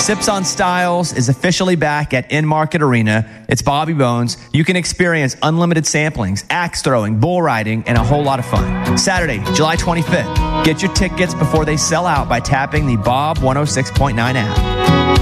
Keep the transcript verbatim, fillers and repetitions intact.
Sips on Styles is officially back at In-Market Arena. It's Bobby Bones. You can experience unlimited samplings, axe throwing, bull riding, and a whole lot of fun. Saturday, July twenty-fifth. Get your tickets before they sell out by tapping the Bob one oh six point nine app.